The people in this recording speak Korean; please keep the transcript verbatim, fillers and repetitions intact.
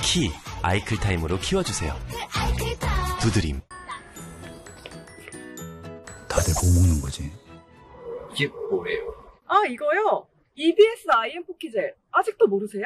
키 아이클타임으로 키워주세요. 두드림. 다들 뭐 먹는 거지? 이게 뭐예요? 아, 이거요? 이비에스 아이엠 포키젤. 아직도 모르세요?